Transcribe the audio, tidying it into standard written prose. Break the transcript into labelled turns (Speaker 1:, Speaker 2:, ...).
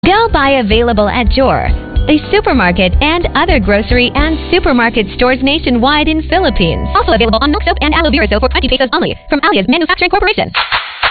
Speaker 1: Go buy available at Jor, a supermarket and other grocery and supermarket stores nationwide in Philippines. Also available on milk soap and aloe vera soap for 20 pesos only from Alias Manufacturing Corporation.